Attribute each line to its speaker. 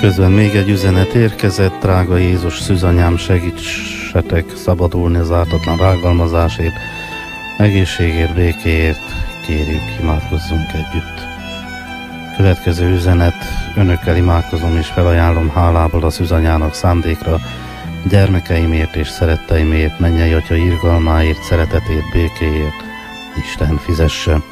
Speaker 1: Közben még egy üzenet érkezett: drága Jézus szűzanyám, segítsetek szabadulni az ártatlan rágalmazásért, egészségért, békéért, kérjük, imádkozzunk együtt. Következő üzenet: önökkel imádkozom és felajánlom hálából a szűzanyának szándékra, gyermekeimért és szeretteimért, mennyei Atya irgalmáért, szeretetért, békéért, Isten fizesse.